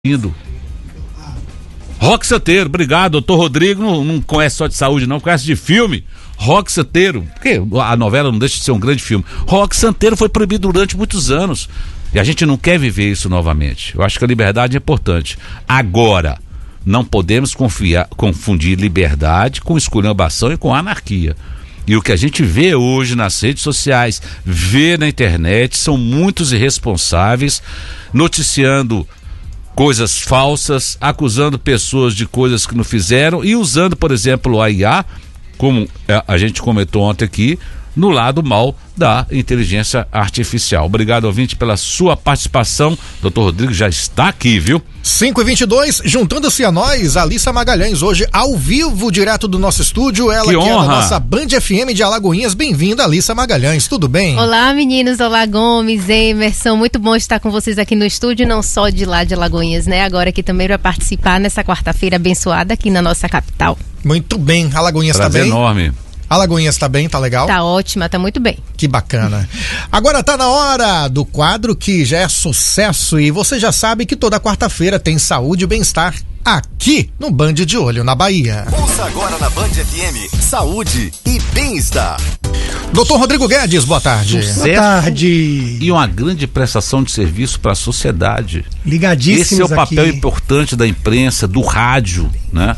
Indo. Roque Santeiro, obrigado, doutor Rodrigo, não conhece só de saúde não, conhece de filme. Roque Santeiro, porque a novela não deixa de ser um grande filme. Roque Santeiro foi proibido durante muitos anos e a gente não quer viver isso novamente. Eu acho que a liberdade é importante. Agora, não podemos confundir liberdade com esculhambação e com anarquia. E o que a gente vê hoje nas redes sociais, vê na internet, são muitos irresponsáveis noticiando coisas falsas, acusando pessoas de coisas que não fizeram e usando, por exemplo, a IA, como a gente comentou ontem aqui, no lado mal da inteligência artificial. Obrigado, ouvinte, pela sua participação. Doutor Rodrigo já está aqui, viu? 5h22, juntando-se a nós, Alissa Magalhães, hoje ao vivo, direto do nosso estúdio, ela que é da nossa Band FM de Alagoinhas. Bem-vinda, Alissa Magalhães, tudo bem? Olá, meninos, olá, Gomes, Emerson, muito bom estar com vocês aqui no estúdio, não só de lá de Alagoinhas, né? Agora aqui também para participar nessa quarta-feira abençoada aqui na nossa capital. Muito bem, Alagoinhas tá bem? Enorme. Alagoinhas tá bem, tá legal? Tá ótima, tá muito bem. Que bacana. Agora tá na hora do quadro que já é sucesso e você já sabe que toda quarta-feira tem saúde e bem-estar aqui no Band de Olho na Bahia. Ouça agora na Band FM, saúde e bem-estar. Doutor Rodrigo Guedes, boa tarde. Boa tarde. E uma grande prestação de serviço para a sociedade. Ligadíssimos. Esse é o papel aqui. Importante da imprensa, do rádio, né?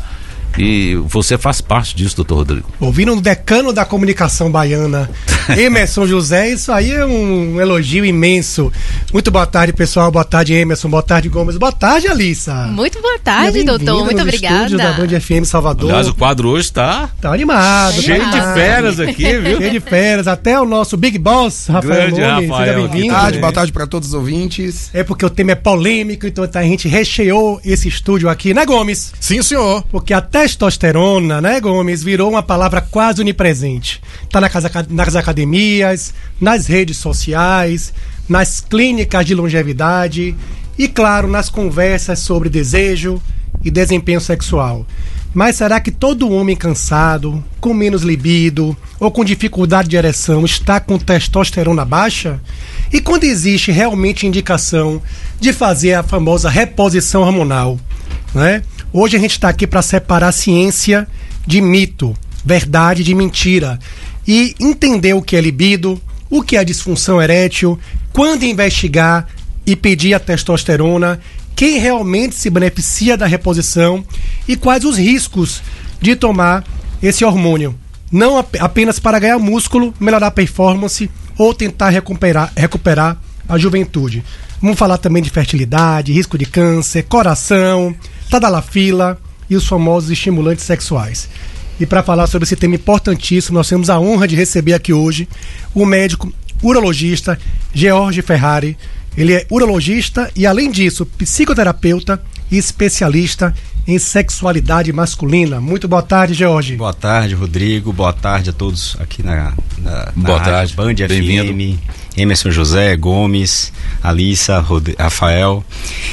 E você faz parte disso, doutor Rodrigo. Ouvindo o decano da comunicação baiana, Emerson José, isso aí é um elogio imenso. Muito boa tarde, pessoal. Boa tarde, Emerson. Boa tarde, Gomes. Boa tarde, Alissa. Muito boa tarde, doutor. Muito obrigada. Da Band FM Salvador. Aliás, o quadro hoje tá animado. Cheio de feras aqui, viu? Cheio de feras. Até o nosso Big Boss, Rafael Grande Gomes. Rafael, seja bem-vindo. Boa tarde para todos os ouvintes. É porque o tema é polêmico, então a gente recheou esse estúdio aqui, né, Gomes? Sim, senhor. Porque a testosterona, né, Gomes, virou uma palavra quase onipresente. Tá nas academias, nas redes sociais, nas clínicas de longevidade e, claro, nas conversas sobre desejo e desempenho sexual. Mas será que todo homem cansado, com menos libido ou com dificuldade de ereção está com testosterona baixa? E quando existe realmente indicação de fazer a famosa reposição hormonal, né? Hoje a gente está aqui para separar ciência de mito, verdade de mentira e entender o que é libido, o que é disfunção erétil, quando investigar e pedir a testosterona, quem realmente se beneficia da reposição e quais os riscos de tomar esse hormônio. Não apenas para ganhar músculo, melhorar a performance ou tentar recuperar a juventude. Vamos falar também de fertilidade, risco de câncer, coração, tadalafila e os famosos estimulantes sexuais. E para falar sobre esse tema importantíssimo, nós temos a honra de receber aqui hoje o médico urologista George Ferrari. Ele é urologista e, além disso, psicoterapeuta e especialista em sexualidade masculina. Muito boa tarde, George. Boa tarde, Rodrigo. Boa tarde a todos aqui na boa tarde. Band FM. Emerson José, Gomes, Alissa, Rafael.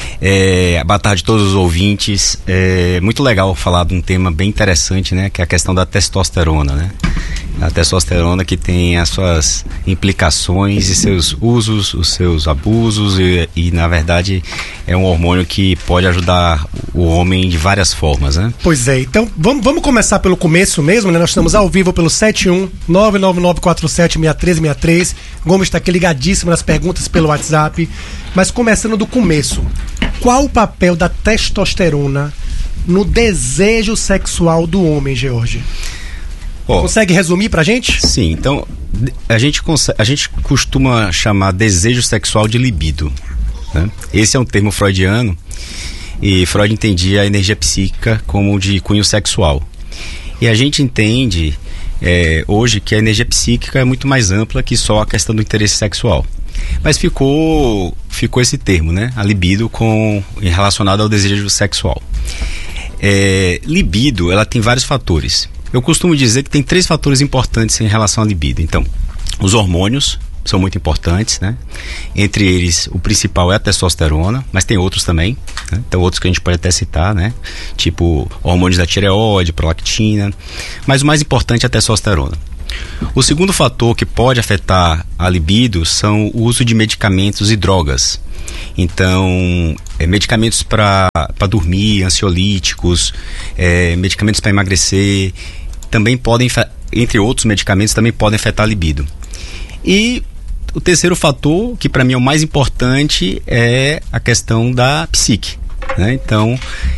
Boa tarde a todos os ouvintes. É muito legal falar de um tema bem interessante, né? Que é a questão da testosterona, né? A testosterona que tem as suas implicações e seus usos, os seus abusos e na verdade é um hormônio que pode ajudar o homem de várias formas, né? Pois é, então vamos começar pelo começo mesmo, né? Nós estamos ao vivo pelo 71999476363. Gomes está aqui ligadíssimo nas perguntas pelo WhatsApp, mas começando do começo, qual o papel da testosterona no desejo sexual do homem, George? Consegue resumir pra gente? Sim, então a gente costuma chamar desejo sexual de libido, né? Esse é um termo freudiano e Freud entendia a energia psíquica como de cunho sexual. E a gente entende hoje que a energia psíquica é muito mais ampla que só a questão do interesse sexual. Mas ficou esse termo, né? A libido relacionado ao desejo sexual. Libido, ela tem vários fatores. Eu costumo dizer que tem 3 fatores importantes em relação à libido. Então, os hormônios são muito importantes, né? Entre eles, o principal é a testosterona, mas tem outros também, né? Então, outros que a gente pode até citar, né? Tipo, hormônios da tireoide, prolactina. Mas o mais importante é a testosterona. O segundo fator que pode afetar a libido são o uso de medicamentos e drogas. Então, medicamentos para dormir, ansiolíticos, medicamentos para emagrecer, também podem, entre outros medicamentos, também podem afetar a libido. E o terceiro fator, que para mim é o mais importante, é a questão da psique, né? Então,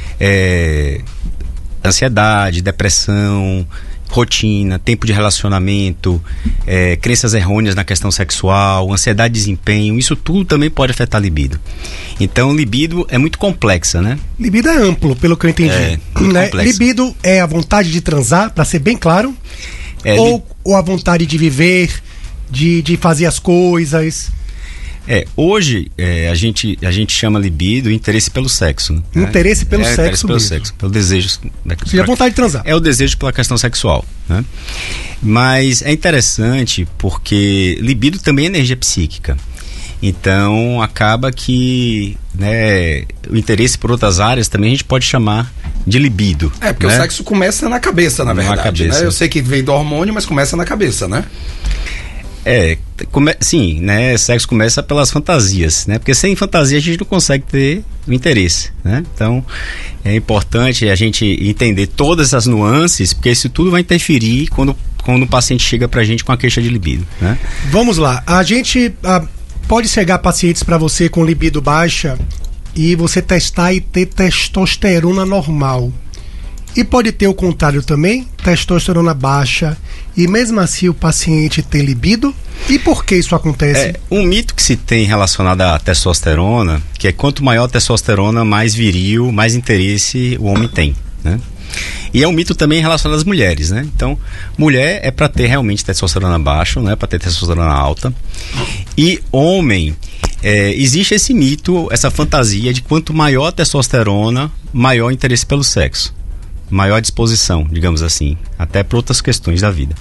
ansiedade, depressão, rotina, tempo de relacionamento, crenças errôneas na questão sexual, ansiedade de desempenho, isso tudo também pode afetar a libido. Então, libido é muito complexa, né? Libido é amplo, pelo que eu entendi. Né? Libido é a vontade de transar, para ser bem claro, ou a vontade de viver, de fazer as coisas. Hoje a gente chama libido interesse pelo sexo, né? Interesse pelo sexo. Interesse pelo sexo, pelo desejo. E a vontade de transar. É o desejo pela questão sexual, né? Mas é interessante porque libido também é energia psíquica. Então acaba que, né, o interesse por outras áreas também a gente pode chamar de libido. Porque né? O sexo começa na cabeça, na verdade. Cabeça. Né? Eu sei que vem do hormônio, mas começa na cabeça, né? Sim, né? Sexo começa pelas fantasias, né? Porque sem fantasia a gente não consegue ter o interesse, né? Então é importante a gente entender todas essas nuances, porque isso tudo vai interferir quando o paciente chega pra gente com a queixa de libido, né? Vamos lá, a gente pode chegar pacientes para você com libido baixa e você testar e ter testosterona normal. E pode ter o contrário também, testosterona baixa, e mesmo assim o paciente tem libido. E por que isso acontece? Um mito que se tem relacionado à testosterona, que é quanto maior a testosterona, mais viril, mais interesse o homem tem, né? E é um mito também relacionado às mulheres, né? Então, mulher é para ter realmente testosterona baixa, não é para ter testosterona alta. E homem, existe esse mito, essa fantasia de quanto maior a testosterona, maior o interesse pelo sexo. Maior disposição, digamos assim, até por outras questões da vida.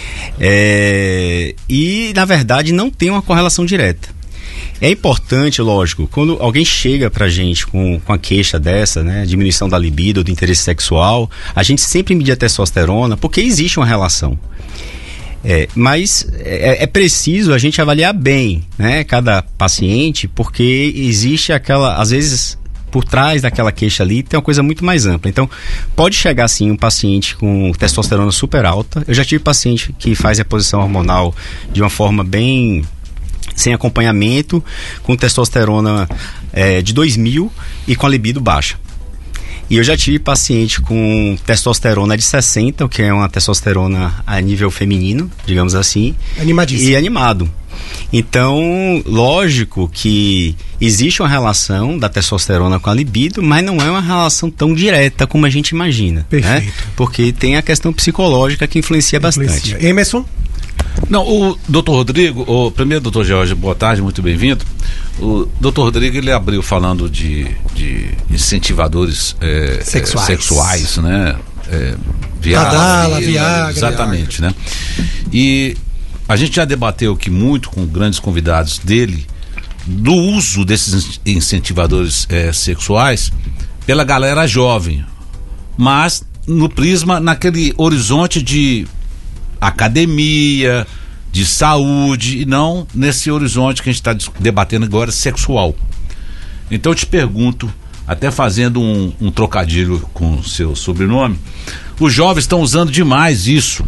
E, na verdade, não tem uma correlação direta. É importante, lógico, quando alguém chega pra gente com a queixa dessa, né, diminuição da libido, do interesse sexual, a gente sempre medir a testosterona, porque existe uma relação. Mas é preciso a gente avaliar bem, né, cada paciente, porque existe aquela, às vezes, por trás daquela queixa ali tem uma coisa muito mais ampla. Então, pode chegar sim um paciente com testosterona super alta. Eu já tive paciente que faz reposição hormonal de uma forma bem sem acompanhamento, com testosterona de 2.000 e com a libido baixa. E eu já tive paciente com testosterona de 60, o que é uma testosterona a nível feminino, digamos assim. Animadíssimo. E animado. Então, lógico que existe uma relação da testosterona com a libido, mas não é uma relação tão direta como a gente imagina. Perfeito. Né? Porque tem a questão psicológica que influencia bastante. Emerson? Não, o doutor Rodrigo, primeiro, doutor Jorge, boa tarde, muito bem-vindo. O doutor Rodrigo, ele abriu falando de incentivadores sexuais, né? Viagra. Exatamente, né? E a gente já debateu aqui muito com grandes convidados dele do uso desses incentivadores sexuais pela galera jovem, mas no prisma, naquele horizonte de academia, de saúde, e não nesse horizonte que a gente está debatendo agora, sexual. Então eu te pergunto, até fazendo um trocadilho com o seu sobrenome, os jovens estão usando demais isso.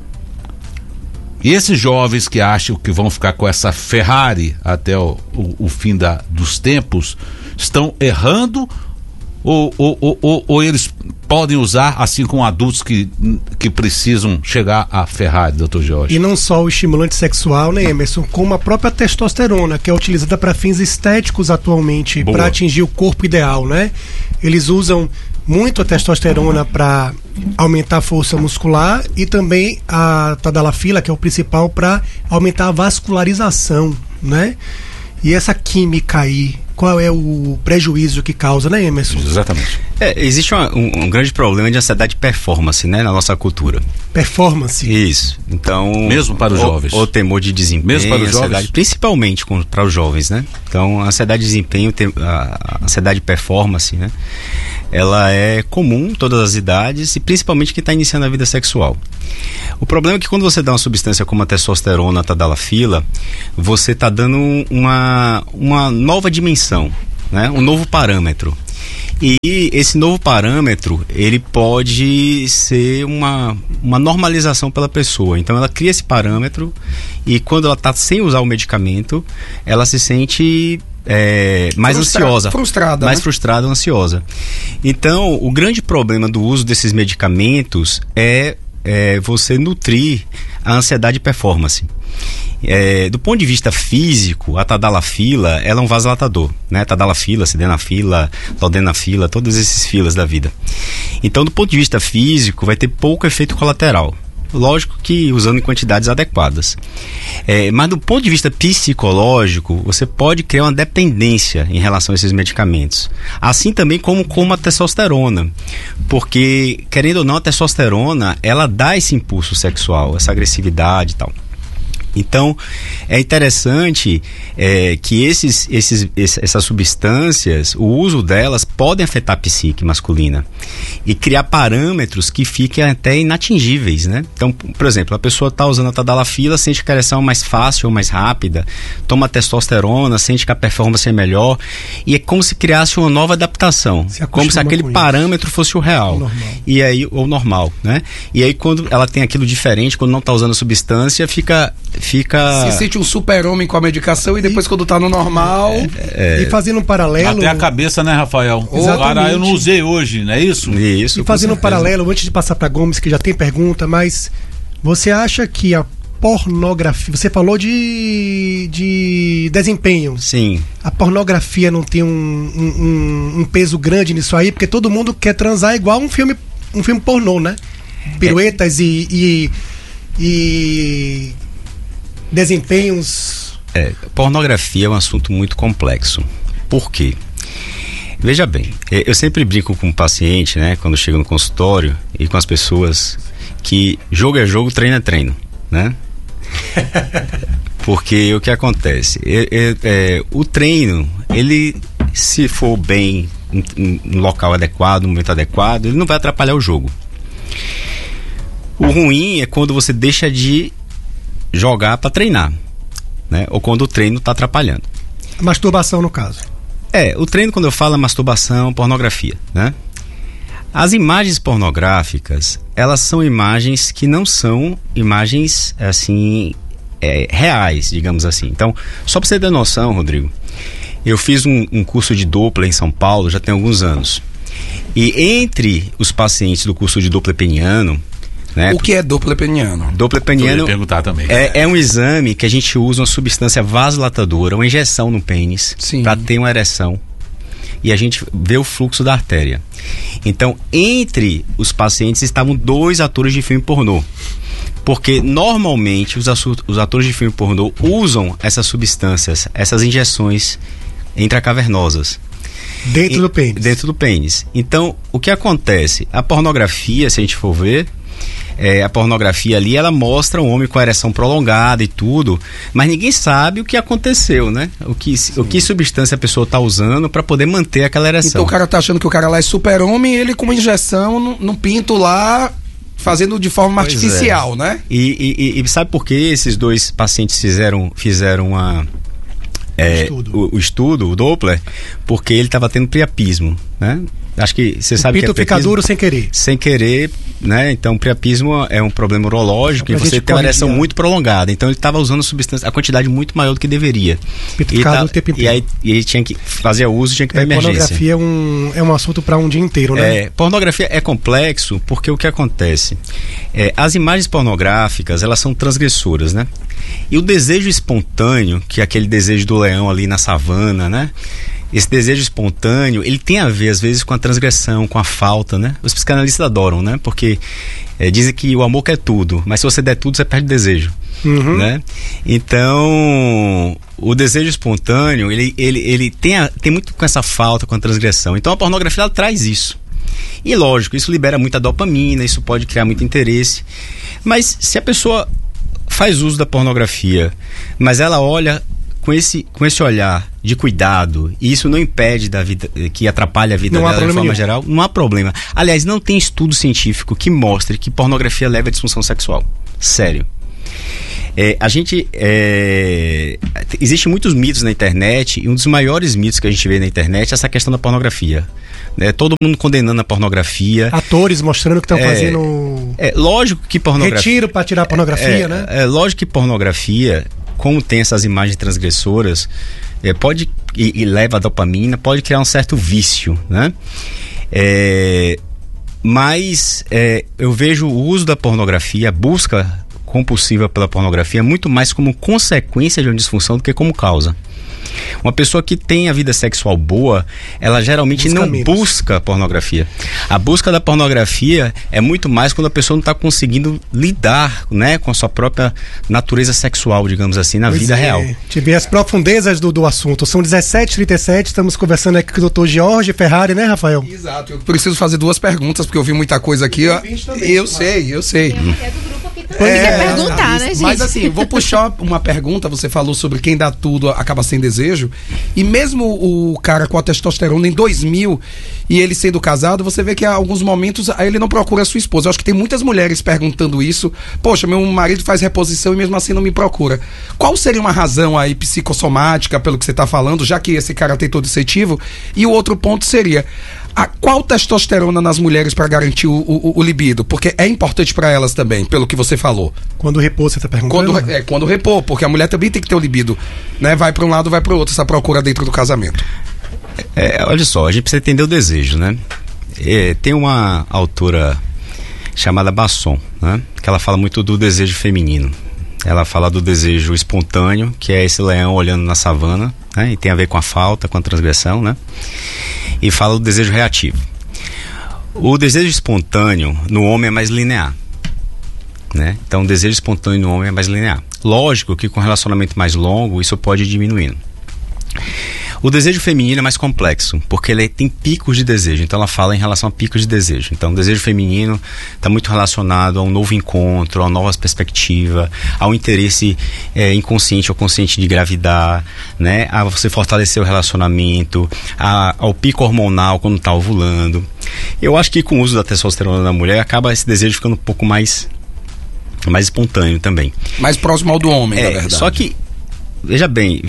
E esses jovens que acham que vão ficar com essa Ferrari até o fim dos tempos, estão errando ou eles podem usar assim como adultos que precisam chegar à Ferrari, doutor Jorge? E não só o estimulante sexual, né, Emerson, como a própria testosterona, que é utilizada para fins estéticos atualmente, para atingir o corpo ideal, né? Eles usam muito a testosterona para aumentar a força muscular e também a tadalafila, que é o principal, para aumentar a vascularização, né? E essa química aí, qual é o prejuízo que causa, né, Emerson? Exatamente. Existe um grande problema de ansiedade de performance, né, na nossa cultura. Performance? Isso. Então, mesmo para os jovens. O temor de desempenho, mesmo para os jovens, principalmente para os jovens, né? Então, a ansiedade de desempenho, a ansiedade de performance, né? ela é comum em todas as idades e principalmente quem está iniciando a vida sexual. O problema é que quando você dá uma substância como a testosterona, a tadalafila, você está dando uma nova dimensão, né? Um novo parâmetro. E esse novo parâmetro, ele pode ser uma normalização pela pessoa. Então ela cria esse parâmetro e quando ela está sem usar o medicamento, ela se sente mais ansiosa. Frustrada. Mais né? frustrada ou ansiosa. Então, o grande problema do uso desses medicamentos é você nutrir a ansiedade e performance. Do ponto de vista físico, a tadalafila, ela é um vasodilatador, né? Tadalafila, sildenafila, lodenafila, todos esses filas da vida. Então, do ponto de vista físico, vai ter pouco efeito colateral. Lógico que usando em quantidades adequadas. Mas do ponto de vista psicológico, você pode criar uma dependência em relação a esses medicamentos. Assim também como a testosterona. Porque, querendo ou não, a testosterona, ela dá esse impulso sexual, essa agressividade e tal. Então, é interessante que essas substâncias, o uso delas podem afetar a psique masculina e criar parâmetros que fiquem até inatingíveis, né? Então, por exemplo, a pessoa está usando a tadalafila, sente que a ereção é mais fácil ou mais rápida, toma testosterona, sente que a performance é melhor e é como se criasse uma nova adaptação, como se aquele parâmetro fosse o real. E aí, ou normal, né? E aí, quando ela tem aquilo diferente, quando não está usando a substância, fica... Se sente um super-homem com a medicação e depois quando tá no normal... E fazendo um paralelo... Até a cabeça, né, Rafael? Cara, eu não usei hoje, não é isso? Isso. E fazendo um paralelo, antes de passar para Gomes, que já tem pergunta, mas você acha que a pornografia... Você falou de desempenho. Sim. A pornografia não tem um peso grande nisso aí, porque todo mundo quer transar igual um filme pornô, né? Piruetas e desempenhos. Pornografia é um assunto muito complexo. Por quê? Veja bem, eu sempre brinco com o paciente, né, quando chego no consultório e com as pessoas, que jogo é jogo, treino é treino, né? Porque o que acontece? O treino, ele, se for bem no local adequado, no momento adequado, ele não vai atrapalhar o jogo. O ruim é quando você deixa de jogar para treinar, né? Ou quando o treino está atrapalhando. Masturbação, no caso. O treino, quando eu falo, é masturbação, pornografia, né? As imagens pornográficas, elas são imagens que não são imagens, assim, reais, digamos assim. Então, só para você ter noção, Rodrigo, eu fiz um curso de Doppler em São Paulo, já tem alguns anos. E entre os pacientes do curso de Doppler peniano, né? O que é Doppler peniano? Doppler peniano perguntar também. É um exame que a gente usa uma substância vasodilatadora, uma injeção no pênis, para ter uma ereção. E a gente vê o fluxo da artéria. Então, entre os pacientes estavam 2 atores de filme pornô. Porque normalmente os atores de filme pornô usam essas substâncias, essas injeções intracavernosas. Dentro do pênis. Dentro do pênis. Então, o que acontece? A pornografia, se a gente for ver, a pornografia ali, ela mostra um homem com a ereção prolongada e tudo, mas ninguém sabe o que aconteceu, né? O que substância a pessoa está usando para poder manter aquela ereção. Então o cara tá achando que o cara lá é super-homem e ele com uma injeção no pinto lá, fazendo de forma artificial, né? E sabe por que esses 2 pacientes fizeram o estudo, o Doppler? Porque ele estava tendo priapismo, né? Acho que você sabe que o pinto fica duro sem querer. Sem querer, né? Então, priapismo é um problema urológico e você tem uma ereção muito prolongada. Então, ele estava usando a quantidade muito maior do que deveria. Pinto fica duro o tempo inteiro. E aí tinha que fazer uso, tinha que ir para emergência. Pornografia é um assunto para um dia inteiro, né? Pornografia é complexo porque o que acontece? As imagens pornográficas, elas são transgressoras, né? E o desejo espontâneo, que é aquele desejo do leão ali na savana, né? Esse desejo espontâneo, ele tem a ver às vezes com a transgressão, com a falta, né? Os psicanalistas adoram, né? Porque dizem que o amor quer tudo, mas se você der tudo, você perde o desejo, né? Então, o desejo espontâneo, ele tem muito com essa falta, com a transgressão. Então, a pornografia, ela traz isso. E lógico, isso libera muita dopamina, isso pode criar muito interesse. Mas se a pessoa faz uso da pornografia, mas ela olha com esse olhar de cuidado, e isso não impede da vida, que atrapalha a vida dela de forma geral, não há problema. Aliás, não tem estudo científico que mostre que pornografia leva à disfunção sexual. Sério. Existem muitos mitos na internet, e um dos maiores mitos que a gente vê na internet é essa questão da pornografia. Todo mundo condenando a pornografia. Atores mostrando que estão fazendo. Lógico que pornografia. Retiro para tirar a pornografia, né? É lógico que pornografia, como tem essas imagens transgressoras, pode e leva a dopamina, pode criar um certo vício, né? Mas eu vejo o uso da pornografia, a busca compulsiva pela pornografia, muito mais como consequência de uma disfunção do que como causa. Uma pessoa que tem a vida sexual boa, ela geralmente não busca pornografia. A busca da pornografia é muito mais quando a pessoa não está conseguindo lidar, né, com a sua própria natureza sexual, digamos assim, na vida real. Tive as profundezas do assunto. São 17h37, estamos conversando aqui com o Dr. Jorge Ferrari, né, Rafael? Exato, eu preciso fazer 2 perguntas, porque eu vi muita coisa aqui. Eu sei. Quer perguntar, né, gente? Mas assim, vou puxar uma pergunta. Você falou sobre quem dá tudo acaba sem desejo. E mesmo o cara com a testosterona em 2000 e ele sendo casado, você vê que há alguns momentos ele não procura a sua esposa. Eu acho que tem muitas mulheres perguntando isso. Poxa, meu marido faz reposição e mesmo assim não me procura. Qual seria uma razão aí psicossomática, pelo que você está falando, já que esse cara tem todo esse ativo? E o outro ponto seria: qual testosterona nas mulheres para garantir o libido? Porque é importante para elas também, pelo que você falou. Quando repor, você tá perguntando? Quando repor, porque a mulher também tem que ter o libido, né? Vai para um lado, vai para o outro, essa procura dentro do casamento. Olha só, a gente precisa entender o desejo, né? Tem uma autora chamada Basson, né? Que ela fala muito do desejo feminino. Ela fala do desejo espontâneo, que é esse leão olhando na savana, né? E tem a ver com a falta, com a transgressão, né? E fala do desejo reativo. O desejo espontâneo no homem é mais linear, né? Então o desejo espontâneo no homem é mais linear. Lógico que com relacionamento mais longo isso pode ir diminuindo. O desejo feminino é mais complexo, porque ele tem picos de desejo. Então ela fala em relação a picos de desejo. Então o desejo feminino está muito relacionado a um novo encontro, a novas perspectivas, ao interesse inconsciente ou consciente de engravidar, né? A você fortalecer o relacionamento, ao pico hormonal quando está ovulando. Eu acho que com o uso da testosterona na mulher acaba esse desejo ficando um pouco mais espontâneo também. Mais próximo ao do homem, na verdade. Só que Veja bem,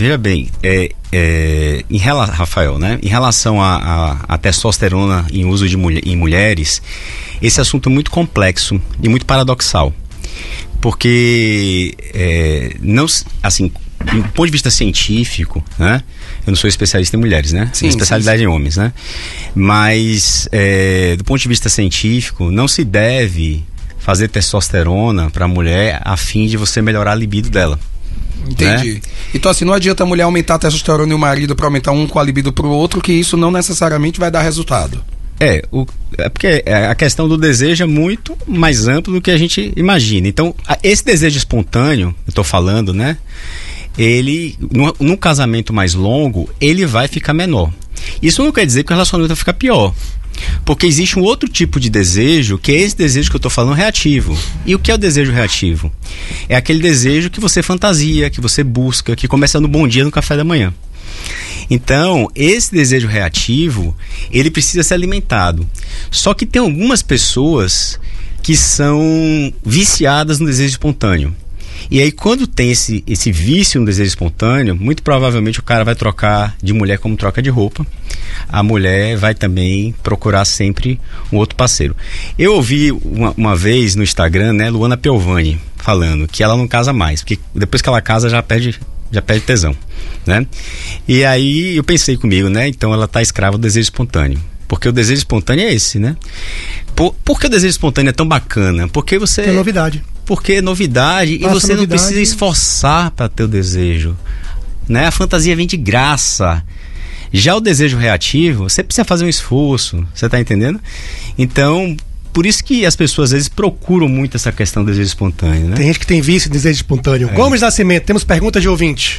Rafael, né? Em relação à testosterona em uso em mulheres, esse assunto é muito complexo e muito paradoxal, porque não, assim, do ponto de vista científico, né? Eu não sou especialista em mulheres, né? Minha especialidade é em homens, né? Mas do ponto de vista científico, não se deve fazer testosterona para a mulher a fim de você melhorar a libido dela. Entendi. Né? Então assim, não adianta a mulher aumentar a testosterona e o marido para aumentar um com a libido pro outro, que isso não necessariamente vai dar resultado. Porque a questão do desejo é muito mais amplo do que a gente imagina. Então, esse desejo espontâneo, eu tô falando, né? Ele, num casamento mais longo, ele vai ficar menor. Isso não quer dizer que o relacionamento vai ficar pior. Porque existe um outro tipo de desejo, que é esse desejo que eu estou falando reativo. E o que é o desejo reativo? É aquele desejo que você fantasia, que você busca, que começa no bom dia, no café da manhã. Então, esse desejo reativo, ele precisa ser alimentado. Só que tem algumas pessoas que são viciadas no desejo espontâneo. E aí, quando tem esse vício no desejo espontâneo, muito provavelmente o cara vai trocar de mulher como troca de roupa. A mulher vai também procurar sempre um outro parceiro. Eu ouvi uma vez no Instagram, né, Luana Piovani falando que ela não casa mais, porque depois que ela casa já perde tesão, né? E aí eu pensei comigo, né, então ela tá escrava do desejo espontâneo. Porque o desejo espontâneo é esse, né? Por que o desejo espontâneo é tão bacana? Porque você... Tem novidade. Porque é novidade e você não precisa esforçar para ter o desejo, né? A fantasia vem de graça. Já o desejo reativo, você precisa fazer um esforço, você tá entendendo? Então, por isso que as pessoas às vezes procuram muito essa questão do desejo espontâneo, né? Tem gente que tem vício em desejo espontâneo. Gomes Nascimento, temos perguntas de ouvinte.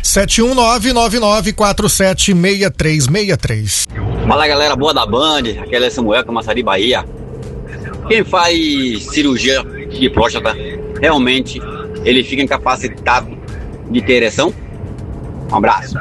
71999476363. Fala galera boa da Band, aquele é Samuel, Camaçari, Bahia. Quem faz cirurgia de próstata, realmente ele fica incapacitado de ter ereção? Um abraço.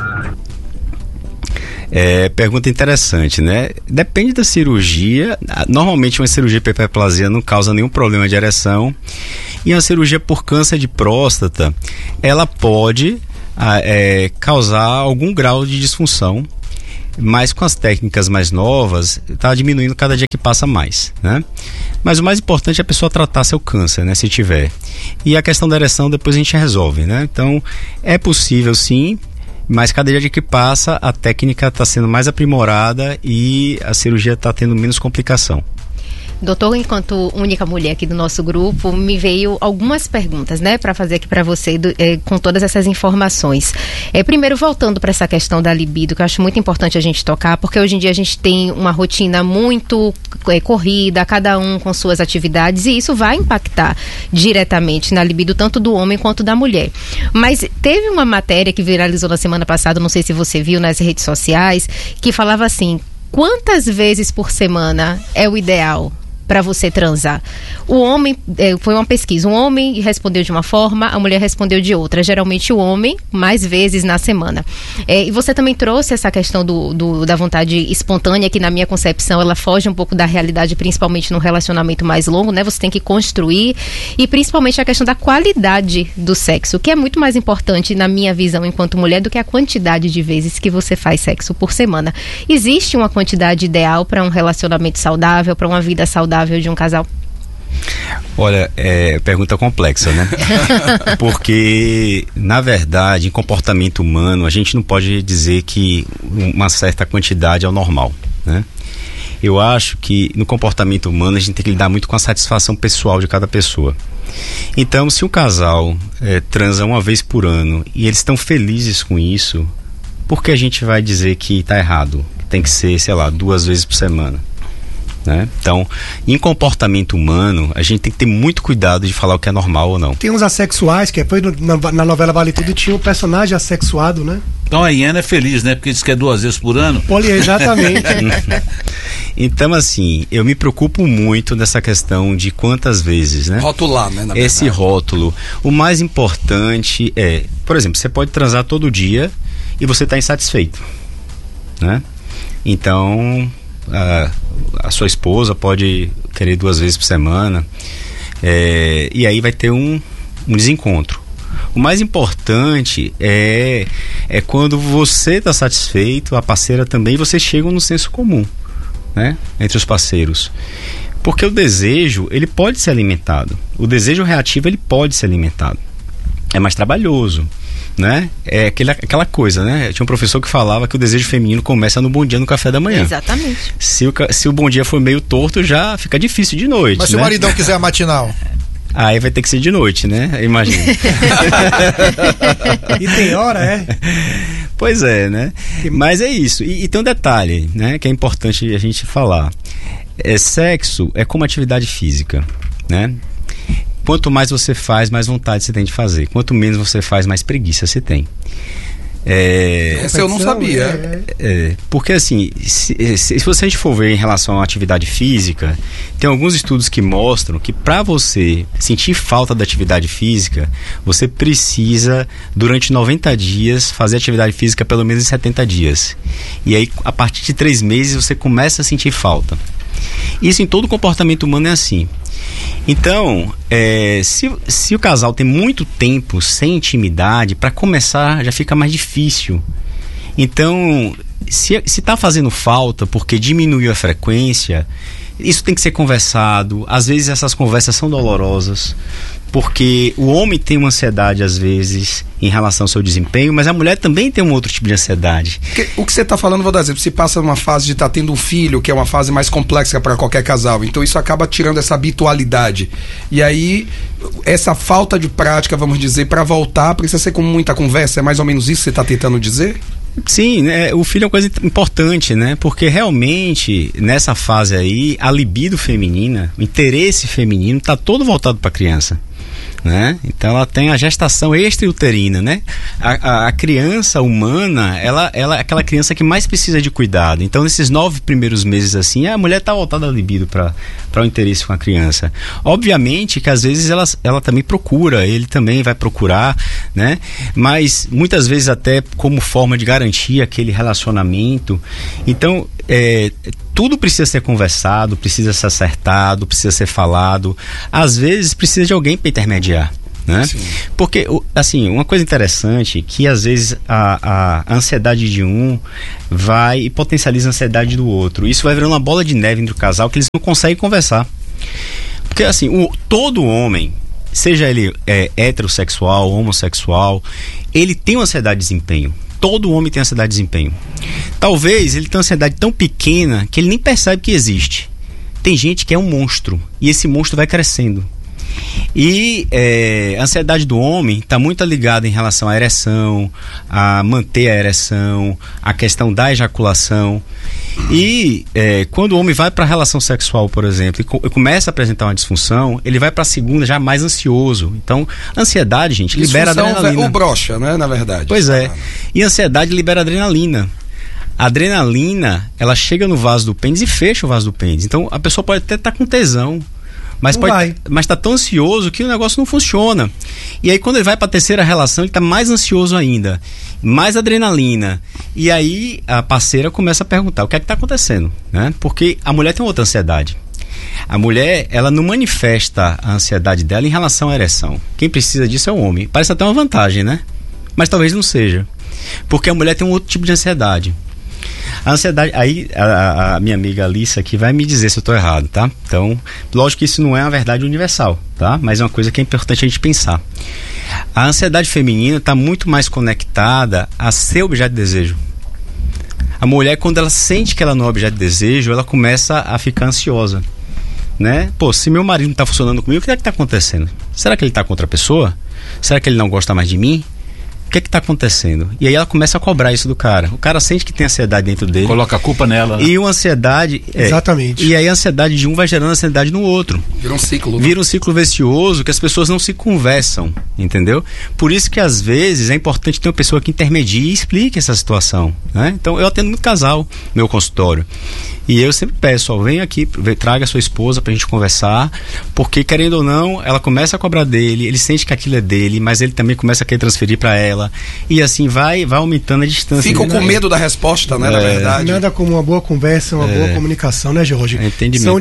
Pergunta interessante, né? Depende da cirurgia. Normalmente uma cirurgia por hiperplasia não causa nenhum problema de ereção. E uma cirurgia por câncer de próstata, ela pode causar algum grau de disfunção. Mas com as técnicas mais novas, está diminuindo cada dia que passa mais, né? Mas o mais importante é a pessoa tratar seu câncer, né? Se tiver. E a questão da ereção depois a gente resolve, né? Então, é possível sim, mas cada dia que passa a técnica está sendo mais aprimorada e a cirurgia está tendo menos complicação. Doutor, enquanto única mulher aqui do nosso grupo, me veio algumas perguntas, né, para fazer aqui para você, com todas essas informações. Primeiro, voltando para essa questão da libido, que eu acho muito importante a gente tocar, porque hoje em dia a gente tem uma rotina muito corrida, cada um com suas atividades, e isso vai impactar diretamente na libido, tanto do homem quanto da mulher. Mas teve uma matéria que viralizou na semana passada, não sei se você viu nas redes sociais, que falava assim: quantas vezes por semana é o ideal para você transar? O homem, foi uma pesquisa, um homem respondeu de uma forma, a mulher respondeu de outra. Geralmente o homem, mais vezes na semana. E você também trouxe essa questão da vontade espontânea, que na minha concepção ela foge um pouco da realidade, principalmente no relacionamento mais longo, né? Você tem que construir, e principalmente a questão da qualidade do sexo, que é muito mais importante na minha visão enquanto mulher do que a quantidade de vezes que você faz sexo por semana. Existe uma quantidade ideal para um relacionamento saudável, para uma vida saudável de um casal? Olha, pergunta complexa, né? Porque, na verdade, em comportamento humano, a gente não pode dizer que uma certa quantidade é o normal, né? Eu acho que no comportamento humano a gente tem que lidar muito com a satisfação pessoal de cada pessoa. Então, se um casal transa uma vez por ano e eles estão felizes com isso, por que a gente vai dizer que está errado? Tem que ser, sei lá, 2 vezes por semana, né? Então, em comportamento humano, a gente tem que ter muito cuidado de falar o que é normal ou não. Tem uns assexuais, que foi na novela Vale Tudo, tinha um personagem assexuado, né? Então a hiena é feliz, né? Porque diz que é 2 vezes por ano. Exatamente. Então, assim, eu me preocupo muito nessa questão de quantas vezes, né? Rotular, né? Esse rótulo. O mais importante é, por exemplo, você pode transar todo dia e você está insatisfeito, né? Então, a sua esposa pode querer 2 vezes por semana, e aí vai ter um desencontro. O mais importante é quando você está satisfeito, a parceira também, e vocês chegam no senso comum, né, entre os parceiros. Porque o desejo, ele pode ser alimentado. O desejo reativo, ele pode ser alimentado. É mais trabalhoso, né? É aquela coisa, né? Tinha um professor que falava que o desejo feminino começa no bom dia, no café da manhã. Exatamente. Se o bom dia for meio torto, já fica difícil de noite. Mas né? Se o maridão quiser a matinal? Aí vai ter que ser de noite, né? Imagina. E tem hora, Pois é, né? Mas é isso. E tem um detalhe, né? Que é importante a gente falar. Sexo é como atividade física, né? Quanto mais você faz, mais vontade você tem de fazer. Quanto menos você faz, mais preguiça você tem. Essa eu não sabia. Porque assim, se a gente for ver em relação à atividade física, tem alguns estudos que mostram que para você sentir falta da atividade física, você precisa, durante 90 dias, fazer atividade física pelo menos em 70 dias. E aí, a partir de 3 meses, você começa a sentir falta. Isso em todo comportamento humano é assim. Então, se o casal tem muito tempo sem intimidade, para começar já fica mais difícil. Então, se está fazendo falta porque diminuiu a frequência, isso tem que ser conversado. Às vezes essas conversas são dolorosas, porque o homem tem uma ansiedade às vezes em relação ao seu desempenho, mas a mulher também tem um outro tipo de ansiedade. O que você está falando, vou dar exemplo, se passa numa fase de estar tendo um filho, que é uma fase mais complexa para qualquer casal, então isso acaba tirando essa habitualidade, e aí essa falta de prática, vamos dizer, para voltar, precisa ser com muita conversa, é mais ou menos isso que você está tentando dizer? Sim, né? O filho é uma coisa importante, né? Porque realmente, nessa fase aí, a libido feminina, o interesse feminino está todo voltado para a criança. né? Então ela tem a gestação extrauterina, né? A criança humana, ela é aquela criança que mais precisa de cuidado. Então nesses 9 primeiros meses assim, a mulher está voltada à libido para o interesse com a criança. Obviamente que às vezes ela também procura, ele também vai procurar, né? Mas muitas vezes até como forma de garantir aquele relacionamento. Então tudo precisa ser conversado, precisa ser acertado, precisa ser falado. Às vezes precisa de alguém para intermediar, né? Sim. Porque, assim, uma coisa interessante que às vezes a ansiedade de um vai e potencializa a ansiedade do outro. Isso vai virando uma bola de neve entre o casal que eles não conseguem conversar. Porque, assim, todo homem, seja ele heterossexual, homossexual, ele tem uma ansiedade de desempenho. Todo homem tem ansiedade de desempenho. Talvez ele tenha uma ansiedade tão pequena que ele nem percebe que existe. Tem gente que é um monstro e esse monstro vai crescendo. E a ansiedade do homem está muito ligada em relação à ereção, a manter a ereção, a questão da ejaculação. E quando o homem vai para a relação sexual, por exemplo, e começa a apresentar uma disfunção, ele vai para a segunda já mais ansioso. Então, a ansiedade, gente, libera adrenalina. O brocha, né, na verdade. Pois é. E a ansiedade libera adrenalina. A adrenalina, ela chega no vaso do pênis e fecha o vaso do pênis. Então, a pessoa pode até estar com tesão, mas está tão ansioso que o negócio não funciona. E aí quando ele vai para a terceira relação, ele está mais ansioso ainda, mais adrenalina. E aí a parceira começa a perguntar o que é que está acontecendo, né? Porque a mulher tem outra ansiedade. A mulher, ela não manifesta a ansiedade dela em relação à ereção. Quem precisa disso é o homem. Parece até uma vantagem, né? Mas talvez não seja. Porque a mulher tem um outro tipo de ansiedade. A ansiedade, aí a minha amiga Alice aqui vai me dizer se eu estou errado, tá? Então, lógico que isso não é uma verdade universal, tá? Mas é uma coisa que é importante a gente pensar. A ansiedade feminina está muito mais conectada a ser objeto de desejo. A mulher, quando ela sente que ela não é objeto de desejo, ela começa a ficar ansiosa, né? Pô, se meu marido não está funcionando comigo, o que é que está acontecendo? Será que ele está com outra pessoa? Será que ele não gosta mais de mim? O que está acontecendo? E aí ela começa a cobrar isso do cara. O cara sente que tem ansiedade dentro dele. Coloca a culpa nela, né? E uma ansiedade... Exatamente. E aí a ansiedade de um vai gerando ansiedade no outro. Vira um ciclo. Vira um ciclo vicioso que as pessoas não se conversam, entendeu? Por isso que às vezes é importante ter uma pessoa que intermedie e explique essa situação, né? Então eu atendo muito casal no meu consultório. E eu sempre peço, vem aqui, traga a sua esposa pra gente conversar, porque querendo ou não, ela começa a cobrar dele, ele sente que aquilo é dele, mas ele também começa a querer transferir pra ela, e assim vai aumentando a distância. Ficam com medo da resposta, né, na verdade. Nada como uma boa conversa, uma boa comunicação, né, Jorge? São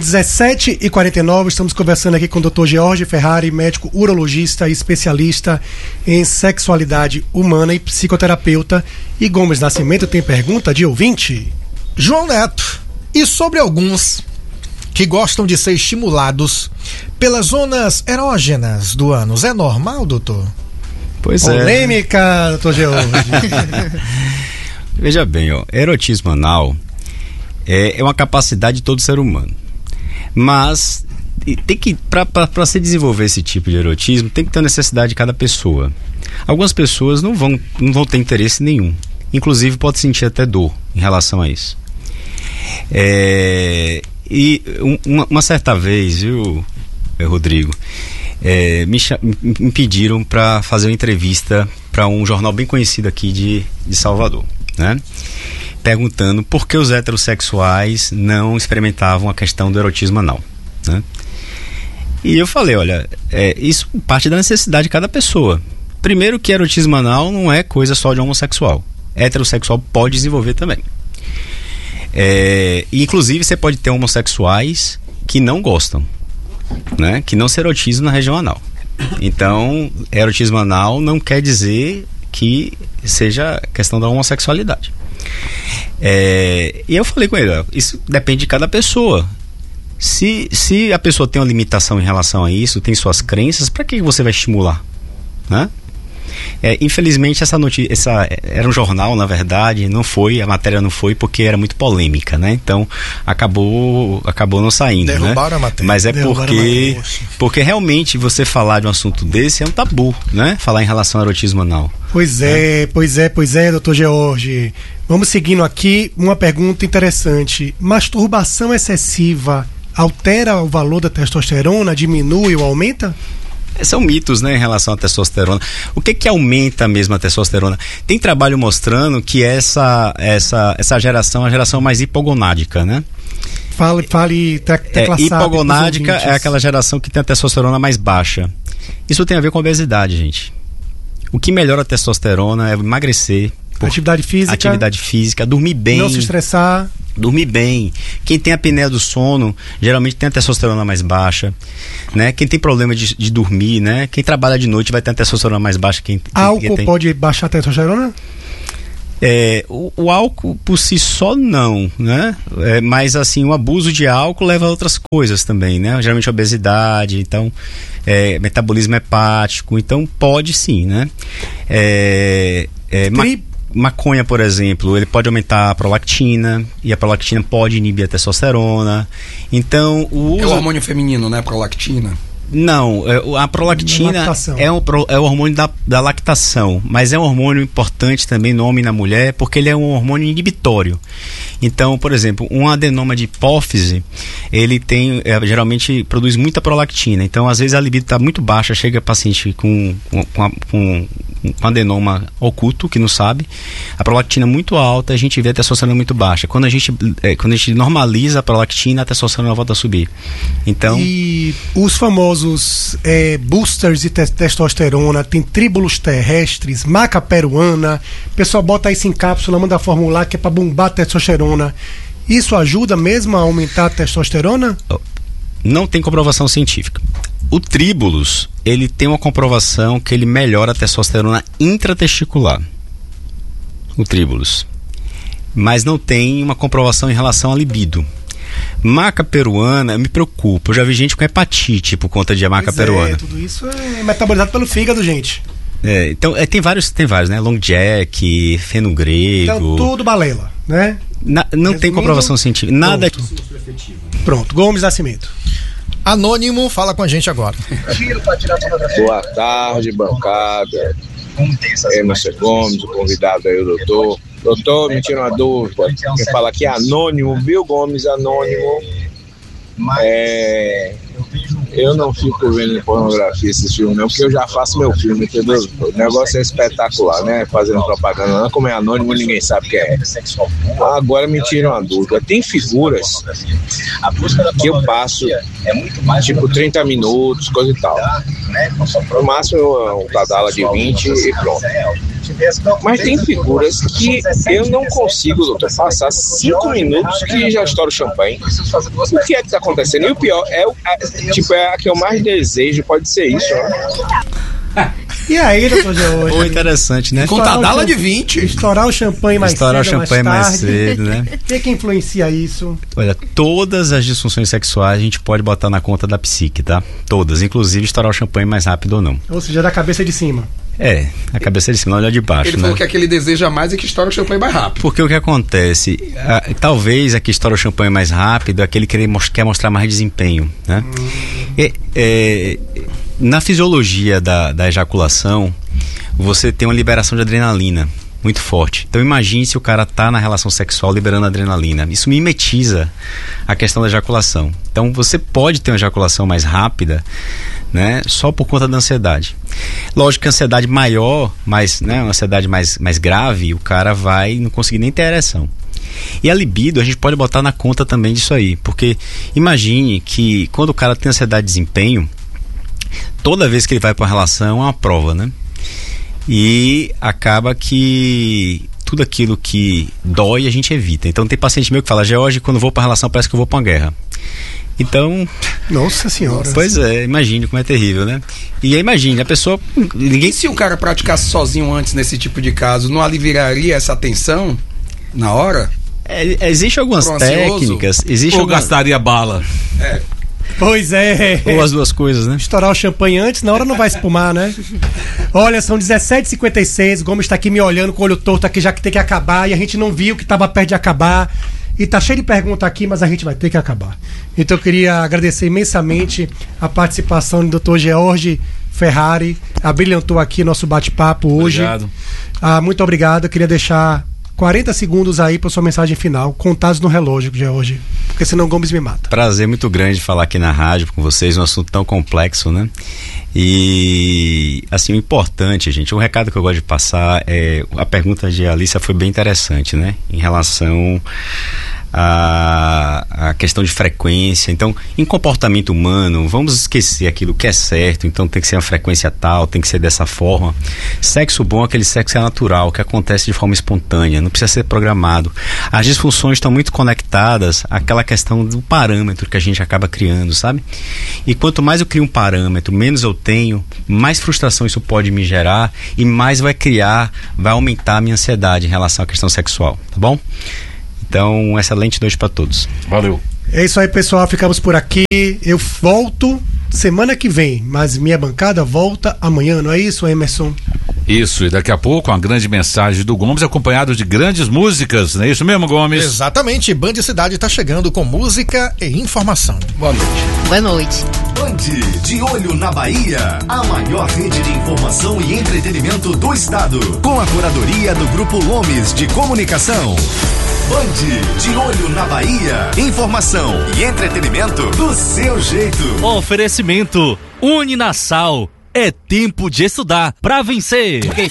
17h49, estamos conversando aqui com o Dr. George Ferrari, médico urologista e especialista em sexualidade humana e psicoterapeuta. E Gomes Nascimento tem pergunta de ouvinte? João Neto. E sobre alguns que gostam de ser estimulados pelas zonas erógenas do ânus, é normal, doutor? Pois Polêmica, doutor George. Veja bem, erotismo anal é uma capacidade de todo ser humano. Mas tem que, para se desenvolver esse tipo de erotismo, tem que ter a necessidade de cada pessoa. Algumas pessoas não vão ter interesse nenhum. Inclusive pode sentir até dor em relação a isso. E uma certa vez, viu, Rodrigo, me pediram para fazer uma entrevista para um jornal bem conhecido aqui de Salvador, né? Perguntando por que os heterossexuais não experimentavam a questão do erotismo anal, né? E eu falei, olha, isso parte da necessidade de cada pessoa. Primeiro que erotismo anal não é coisa só de homossexual. Heterossexual pode desenvolver também. Inclusive você pode ter homossexuais que não gostam, né? Que não se erotizam na região anal. Então, erotismo anal não quer dizer que seja questão da homossexualidade. E eu falei com ele, isso depende de cada pessoa. Se a pessoa tem uma limitação em relação a isso, tem suas crenças, para que você vai estimular, né? Infelizmente essa notícia era um jornal, na verdade, a matéria não foi porque era muito polêmica, né? Então acabou não saindo, derrubaram, né? A matéria. Mas porque realmente você falar de um assunto desse é um tabu, né? Falar em relação ao erotismo anal. Pois é, doutor George. Vamos seguindo aqui, uma pergunta interessante. Masturbação excessiva altera o valor da testosterona, diminui ou aumenta? São mitos, né, em relação à testosterona. O que aumenta mesmo a testosterona? Tem trabalho mostrando que essa geração é a geração mais hipogonádica, né? Hipogonádica é aquela geração que tem a testosterona mais baixa. Isso tem a ver com obesidade, gente. O que melhora a testosterona é emagrecer. Atividade física, dormir bem. Não se estressar. Dormir bem. Quem tem a apneia do sono, geralmente tem a testosterona mais baixa, né? Quem tem problema de dormir, né? Quem trabalha de noite vai ter a testosterona mais baixa. Álcool pode baixar a testosterona? O álcool por si só não, né? Mas assim, o abuso de álcool leva a outras coisas também, né? Geralmente obesidade, então metabolismo hepático, então pode sim, né? Maconha, por exemplo, ele pode aumentar a prolactina e a prolactina pode inibir a testosterona. Então, o hormônio feminino, né? Prolactina. Não, a prolactina é o hormônio da lactação, mas é um hormônio importante também no homem e na mulher, porque ele é um hormônio inibitório. Então, por exemplo, um adenoma de hipófise, ele tem, geralmente produz muita prolactina. Então, às vezes a libido está muito baixa, chega paciente com adenoma oculto, que não sabe, a prolactina muito alta, a gente vê a testosterona muito baixa. Quando a gente normaliza a prolactina, a testosterona volta a subir. Então, e os famosos boosters de testosterona, tem tríbulos terrestres, maca peruana, o pessoal bota isso em cápsula, manda formular que é para bombar a testosterona. Isso ajuda mesmo a aumentar a testosterona? Não tem comprovação científica. O tríbulos, ele tem uma comprovação que ele melhora a testosterona intratesticular. O tríbulos. Mas não tem uma comprovação em relação à libido. Maca peruana, eu me preocupo. Eu já vi gente com hepatite por conta de maca peruana. Tudo isso é metabolizado pelo fígado, gente. Então, tem vários, né? Long Jack, fenugreco. Então, tudo balela, né? Não tem comprovação científica. Nada. Pronto, Gomes Nascimento. Anônimo, fala com a gente agora. Boa tarde, bancada. Emerson Gomes, o convidado aí, o doutor. Doutor, me tira uma dúvida. Quem fala aqui é Anônimo, Bill Gomes Anônimo. Eu não fico vendo pornografia esses filmes, não, porque eu já faço meu filme, entendeu? O negócio é espetacular, né? Fazendo propaganda, não, como é anônimo, ninguém sabe o que é. Agora me tira uma dúvida. Tem figuras que eu passo, tipo 30 minutos, coisa e tal. No máximo um cadala de 20 e pronto. Mas tem figuras que eu não consigo, doutor, passar 5 minutos que já estoura o champanhe. O que é que está acontecendo? E o pior, é a que eu mais desejo, pode ser isso, né? E aí, doutor George? Ou interessante, né? Com tadala de 20. Estourar o champanhe mais cedo, mais cedo, né? O que influencia isso? Olha, todas as disfunções sexuais a gente pode botar na conta da psique, tá? Todas, inclusive estourar o champanhe mais rápido ou não. Ou seja, da cabeça de cima. A cabeça de cima, não olha de baixo. Ele falou que aquele deseja mais e que estoura o champanhe mais rápido. Porque o que acontece, talvez a que estoura o champanhe mais rápido é aquele que quer mostrar mais desempenho, né? Na fisiologia da ejaculação, você tem uma liberação de adrenalina muito forte. Então imagine se o cara tá na relação sexual liberando adrenalina. Isso mimetiza a questão da ejaculação. Então você pode ter uma ejaculação mais rápida, né, só por conta da ansiedade. Lógico que a ansiedade maior, uma ansiedade mais grave, o cara vai não conseguir nem ter ereção. E a libido a gente pode botar na conta também disso aí, porque imagine que quando o cara tem ansiedade de desempenho, toda vez que ele vai para uma relação é uma prova, né? E acaba que tudo aquilo que dói a gente evita. Então tem paciente meu que fala: George, quando eu vou para relação parece que eu vou para uma guerra. Então, nossa senhora. Pois imagine como é terrível, né? E aí imagine, a pessoa, E se o cara praticasse sozinho antes nesse tipo de caso, não aliviaria essa tensão na hora? Existem algumas técnicas. Ou gastaria bala. Pois é. Ou as duas coisas, né? Estourar o champanhe antes, na hora não vai espumar, né? Olha, são 17h56, Gomes está aqui me olhando com o olho torto aqui, já que tem que acabar, e a gente não viu que estava perto de acabar. E tá cheio de perguntas aqui, mas a gente vai ter que acabar. Então eu queria agradecer imensamente a participação do Dr. George Ferrari, abrilhantou aqui nosso bate-papo hoje. Obrigado. Muito obrigado. Eu queria deixar 40 segundos aí para sua mensagem final, contados no relógio de hoje, porque senão o Gomes me mata. Prazer muito grande falar aqui na rádio com vocês, um assunto tão complexo, né? E, assim, o importante, gente, um recado que eu gosto de passar é, a pergunta de Alícia foi bem interessante, né? Em relação a questão de frequência. Então, em comportamento humano, vamos esquecer aquilo que é certo, então tem que ser uma frequência tal, tem que ser dessa forma. Sexo bom é aquele sexo que é natural, que acontece de forma espontânea, não precisa ser programado. As disfunções estão muito conectadas àquela questão do parâmetro que a gente acaba criando, sabe? E quanto mais eu crio um parâmetro, menos eu tenho, mais frustração isso pode me gerar e mais vai aumentar a minha ansiedade em relação à questão sexual, tá bom? Então, uma excelente noite para todos. Valeu. É isso aí, pessoal. Ficamos por aqui. Eu volto semana que vem, mas minha bancada volta amanhã, não é isso, Emerson? Isso, e daqui a pouco uma grande mensagem do Gomes, acompanhado de grandes músicas, não é isso mesmo, Gomes? Exatamente, Band Cidade está chegando com música e informação. Boa noite. Boa noite. Band de Olho na Bahia, a maior rede de informação e entretenimento do estado, com a curadoria do Grupo Gomes de Comunicação. Band de Olho na Bahia, informação e entretenimento do seu jeito. Oferecimento Uninasal, é tempo de estudar pra vencer.